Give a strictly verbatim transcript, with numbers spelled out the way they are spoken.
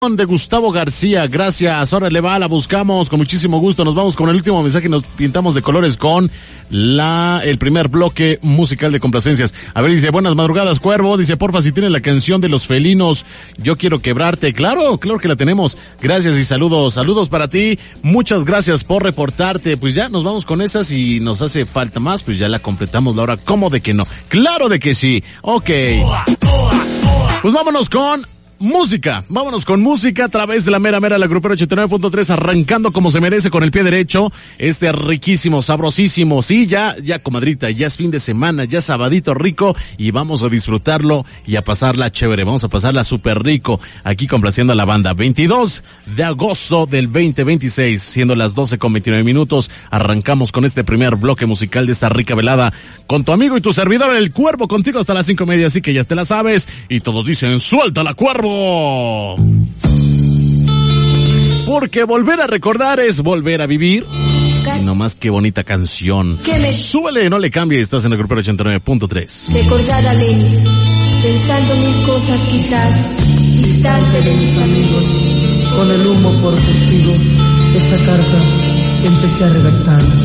De Gustavo García, gracias. Ahora le va, la buscamos con muchísimo gusto. Nos vamos con el último mensaje y nos pintamos de colores con la el primer bloque musical de complacencias. A ver, dice, buenas madrugadas, Cuervo. Dice, porfa, si tiene la canción de Los Felinos, Yo Quiero Quebrarte. Claro, claro que la tenemos. Gracias y saludos. Saludos para ti. Muchas gracias por reportarte. Pues ya nos vamos con esas y nos hace falta más, pues ya la completamos la hora. ¿Cómo de que no? Claro de que sí. Ok. Pues vámonos con música, vámonos con música a través de la mera mera, la grupera ochenta y nueve punto tres, arrancando como se merece con el pie derecho, este riquísimo, sabrosísimo, sí, ya, ya comadrita, ya es fin de semana, ya sabadito rico, y vamos a disfrutarlo y a pasarla chévere, vamos a pasarla súper rico, aquí complaciendo a la banda. Veintidós de agosto del veinte veintiséis, siendo las doce con veintinueve minutos, arrancamos con este primer bloque musical de esta rica velada, con tu amigo y tu servidor, el Cuervo, contigo hasta las cinco y media, así que ya te la sabes, y todos dicen, suéltala, Cuervo. Porque volver a recordar es volver a vivir. Y no más que bonita canción. Súbele, no le cambie, estás en el grupo ochenta y nueve punto tres. Recordar a Lenny, pensando mil cosas quizás, distante de mis amigos. Con el humo por testigo, esta carta empecé a redactar.